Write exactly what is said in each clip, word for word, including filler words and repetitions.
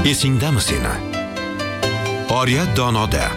Esingdami seni? Oriyat donoda.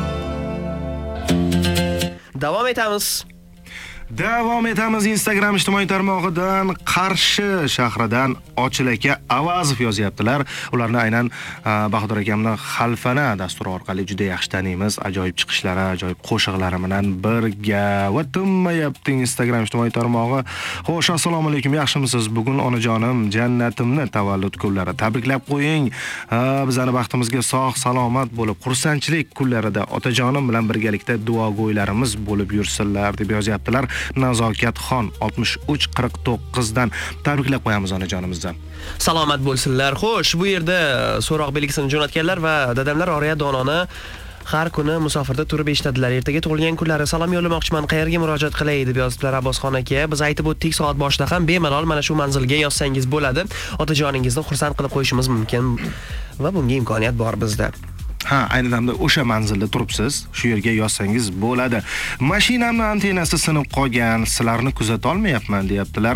Davom etamiz. Davom etamiz. Instagram ijtimoiy tarmog'idan Qarshi shahridan Ochil aka Avazov yozyaptilar. Ularni aynan Bahodir akamning Xalfana dasturi orqali juda yaxshi taniymiz. Ajoyib chiqishlari, ajoyib qo'shiqlari bilan birga va tinmayapti Instagram ijtimoiy tarmog'i. Xo'sh, assalomu alaykum. Yaxshimisiz? Bugun onajonim jannatimni tavallud kunlari tabriklab qo'ying. Bizning baxtimizga sog', salomat bo'lib, xursandchilik kunlarida otajonim bilan birgalikda duogo'ylarimiz bo'lib yursinlar deb yozyaptilar. Nazokatxon oltmish uch qirq to'qqiz dan tabriklab qo'yamiz onajonimizdan. Salomat bo'lsinlar. Xo'sh, bu yerda so'roq belgisini jo'natganlar va dadamlar Oriyat dononi har kuni musofirda turib eshitadilar. Ertaga tug'ilgan kunlari salom yo'llamoqchiman. Qayerga murojaat qilay deb yozibdilar Abbosxon aka. Biz aytib o'tdik, soat boshida ham bemalol mana shu manzilga yozsangiz bo'ladi. Otajoningizni xursand qilib qo'yishimiz mumkin va bunga imkoniyat bor bizda. Ha, ayni damda o'sha manzilda turibsiz, shu yerga yozsangiz bo'ladi. Mashinamning antennasi sinib qolgan, sizlarni kuzata olmayapman deyaptilar.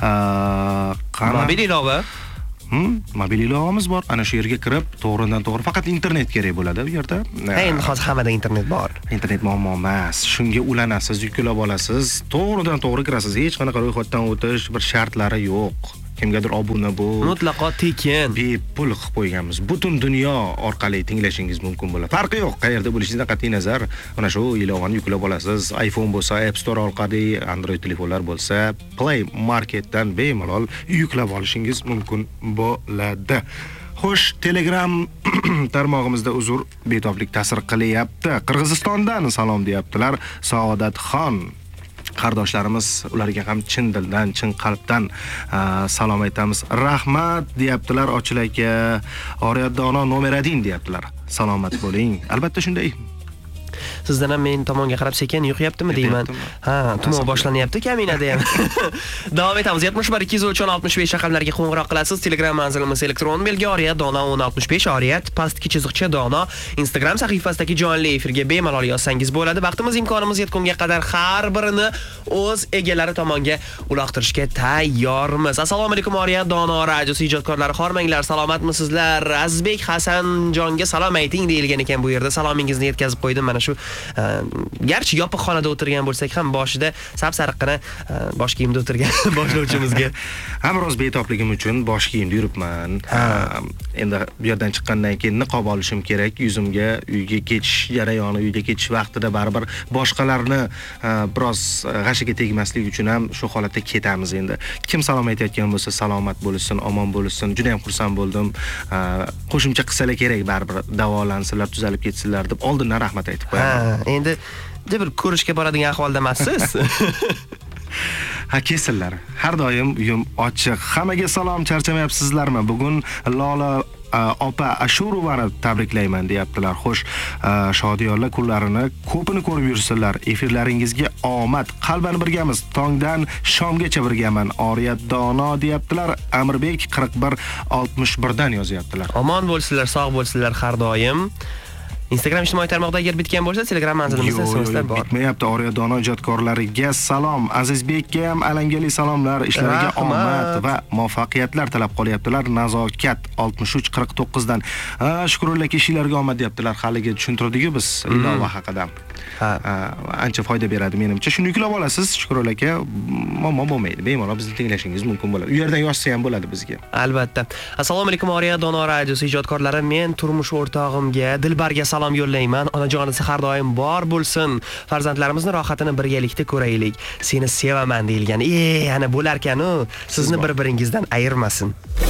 Mobil ilova Hmm, mobil ilovamiz bor. Ana shu yerga kirib, to'g'ridan to'g'ri faqat internet kerak bo'ladi bu yerda. Ha, endi hozir hammada internet bor. Internet muammo emas. Shunga ulanasiz, yuklab olasiz, to'g'ridan to'g'ri kirasiz. Hech qanaqa ro'yxatdan o'tish bir shartlari yo'q. Kimgadir obuna bo'l. Mutlaqo tekin. Bepul qilib qo'yganmiz. Butun dunyo orqali tinglashingiz mumkin bo'ladi. Farqi yo'q. Qayerda bo'lishingizdan qat'iy nazar, mana shu ilovani yuklab olasiz. iPhone bo'lsa App Store orqali, Android telefonlar bo'lsa Play Marketdan bemalol yuklab olishingiz mumkin bo'ladi. Xo'sh, Telegram tarmog'imizda uzr, betoblik ta'sir qilyapti. Qirg'izistondan salom deyaptilar. Saodatxon qardoshlarimiz, ularga ham chin dildan, chin qalbdan salom aytamiz. Rahmat deyaptilar Ochil aka. Oriyat dono nomer один deyaptilar. Salomat bo'ling. Albatta shunday. Sizdan ham men tomonga qarab sekin yuqyaptimi deyman. Ha, tumov boshlanyapti kaminada ham. Davom etamiz. yetmish bir ikki yuz uch o'n oltmish besh raqamlarga qo'ng'iroq qilasiz. Telegram manzilimiz elektron mailga oriyat dono o'n oltmish besh oriyat pastki chiziqcha dono. Instagram sahifasidagi jonli efirga bemalol yozsangiz bo'ladi. Vaqtimiz imkonimiz yetgunga qadar har birini o'z egalari tomonga uloqtirishga tayyormiz. Assalomu alaykum Oriyat dono radiosi ijodkorlari, xormanglar, salomatmisizlar? Azizbek Hasanjonga salom ayting deyilgan ekan bu yerda. Salomingizni yetkazib qo'ydim. Mana shu garchi yopiq xonada o'tirgan bo'lsak ham boshida sap-sariqqina bosh kiyimda o'tirgan boshlovchimizga ham biroz betobligim uchun bosh kiyimda yuribman. Endi bu yerdan chiqqandan keyin niqob olishim kerak. Yuzimga uyga ketish jarayoni, uyga ketish vaqtida baribir boshqalarni biroz g'ashiga tegmaslik uchun ham shu holatda ketamiz endi. Kim salom aytayotgan bo'lsa salomat bo'lsin, omon bo'lsin. Juda ham xursand bo'ldim. Qo'shimcha qilsalar kerak baribir davolansinlar, tuzalib ketsinlar deb oldindan rahmat aytib qo'yaman. Ha, endi bir ko'rishga boradigan ahvolda emassiz. Ha, kesinlar. Har doim uyim ochiq. Hammaga salom, charchamayapsizlarmi? Bugun Lola opa Ashurovani tabriklayman deyaptilar. Xo'sh, shodiyorlar kunlarini ko'pini ko'rib yursinlar. Efirlaringizga omad. Qalban birgamiz. Tongdan shomgacha birgaman. Oriyat dono deyaptilar. Amirbek qirq bir oltmish bir dan yozyaptilar. Omon bo'lsinlar, sog' bo'lsinlar har doim. Instagram ijtimoiy tarmoqda agar bitgan bo'lsa, Telegram manzilimizda sizlar bor. Bitmayapti. Oriyat dono ijodkorlariga salom. Azizbekka ham alangali salomlar, ishlariga omad va muvaffaqiyatlar tilab qolyaptilar. Nazokat oltmish uch qirq to'qqiz dan. Shukrulla aka, ishlarga omad deyaptilar. Haliga tushuntirdik-ku biz ilova haqida. Ha, ancha foyda beradi menimcha. Shuni yuklab olasiz, Shukrulla aka, muammo bo'lmaydi. Bemalol bizni tinglashingiz mumkin bo'ladi. U yerdan yozsa ham bo'ladi bizga. Albatta. Assalomu alaykum Oriyat dono radiosi ijodkorlari. Men turmush o'rtog'imga Dilbarga salom yo'llayman. Onajonisi har doim bor bo'lsin. Farzandlarimizni rohatini birgalikda ko'raylik. Seni sevaman deyilgan. E, ana bo'larkan-u, sizni bir-biringizdan ayirmasin.